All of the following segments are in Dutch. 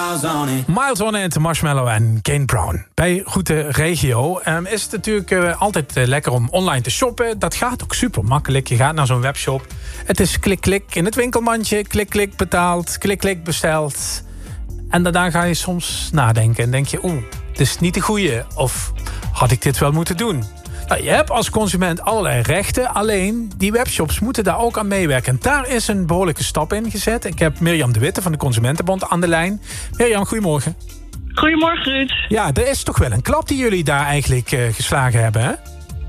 Miles on It, Marshmallow en Kane Brown. Bij Goede Regio is het natuurlijk altijd lekker om online te shoppen. Dat gaat ook super makkelijk. Je gaat naar zo'n webshop. Het is klik, klik in het winkelmandje. Klik, klik betaald. Klik, klik besteld. En daarna ga je soms nadenken en denk je... het is niet de goeie. Of had ik dit wel moeten doen? Nou, je hebt als consument allerlei rechten. Alleen, die webshops moeten daar ook aan meewerken. En daar is een behoorlijke stap in gezet. Ik heb Mirjam de Witte van de Consumentenbond aan de lijn. Mirjam, goedemorgen. Goedemorgen, Ruud. Ja, er is toch wel een klap die jullie daar eigenlijk geslagen hebben, hè?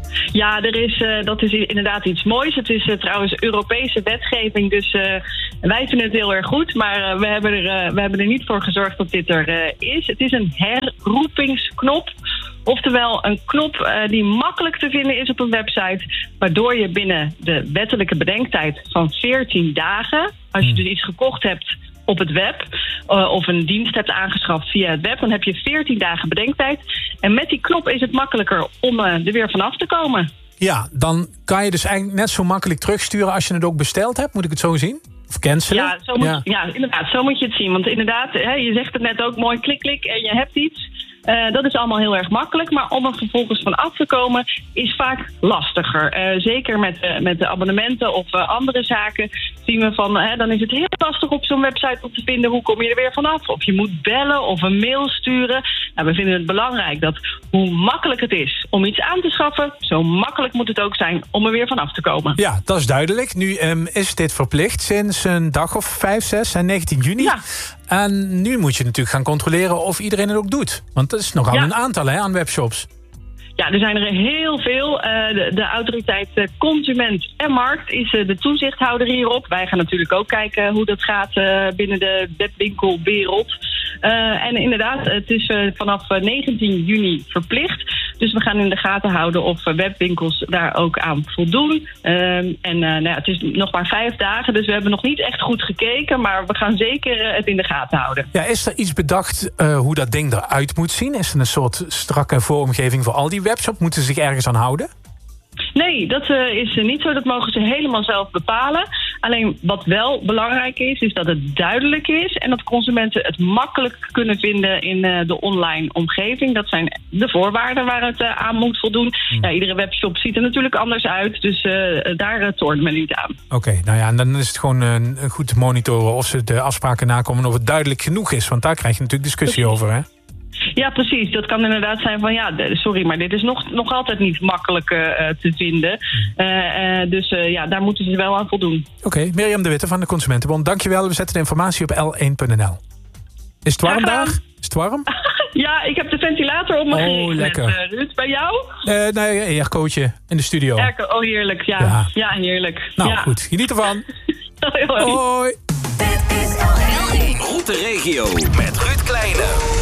Ja, dat is inderdaad iets moois. Het is trouwens Europese wetgeving, dus wij vinden het heel erg goed. Maar we hebben er niet voor gezorgd dat dit er is. Het is een herroepingsknop. Oftewel een knop die makkelijk te vinden is op een website, waardoor je binnen de wettelijke bedenktijd van 14 dagen... als je dus iets gekocht hebt op het web of een dienst hebt aangeschaft via het web, dan heb je 14 dagen bedenktijd. En met die knop is het makkelijker om er weer vanaf te komen. Ja, dan kan je dus eigenlijk net zo makkelijk terugsturen als je het ook besteld hebt. Moet ik het zo zien? Of cancelen? Ja, inderdaad, zo moet je het zien. Want inderdaad, je zegt het net ook mooi, klik, klik en je hebt iets. Dat is allemaal heel erg makkelijk, maar om er vervolgens van af te komen is vaak lastiger. Zeker met de abonnementen of andere zaken zien we van... dan is het heel lastig op zo'n website om te vinden hoe kom je er weer vanaf. Of je moet bellen of een mail sturen. Nou, we vinden het belangrijk dat hoe makkelijk het is om iets aan te schaffen, zo makkelijk moet het ook zijn om er weer vanaf te komen. Ja, dat is duidelijk. Nu is dit verplicht sinds een dag of 5, 6 en 19 juni. Ja. En nu moet je natuurlijk gaan controleren of iedereen het ook doet. Want dat is nogal een aantal aan webshops. Ja, er zijn er heel veel. De autoriteit Consument en Markt is de toezichthouder hierop. Wij gaan natuurlijk ook kijken hoe dat gaat binnen de webwinkelwereld. En inderdaad, het is vanaf 19 juni verplicht. Dus we gaan in de gaten houden of webwinkels daar ook aan voldoen. Het is nog maar 5 dagen, dus we hebben nog niet echt goed gekeken. Maar we gaan zeker het in de gaten houden. Ja, is er iets bedacht hoe dat ding eruit moet zien? Is er een soort strakke vormgeving voor al die webshops? Moeten ze zich ergens aan houden? Nee, dat is niet zo. Dat mogen ze helemaal zelf bepalen. Alleen wat wel belangrijk is dat het duidelijk is en dat consumenten het makkelijk kunnen vinden in de online omgeving. Dat zijn de voorwaarden waar het aan moet voldoen. Ja, iedere webshop ziet er natuurlijk anders uit, dus daar tornen we niet aan. Oké, nou ja, en dan is het gewoon goed te monitoren of ze de afspraken nakomen, of het duidelijk genoeg is. Want daar krijg je natuurlijk discussie over, hè? Ja, precies. Dat kan inderdaad zijn van sorry, maar dit is nog altijd niet makkelijk te vinden. Dus daar moeten ze wel aan voldoen. Oké, Mirjam de Witte van de Consumentenbond. Dankjewel. We zetten de informatie op l1.nl. Is het warm daar? Is het warm? Ja, ik heb de ventilator op me gericht. Oh, lekker. Ruud, bij jou? Nee, aircootje in de studio. Oh, heerlijk. Ja, heerlijk. Nou, goed. Geniet ervan. Hoi. Hoi. Dit is L1. Route Regio met Ruud Kleine.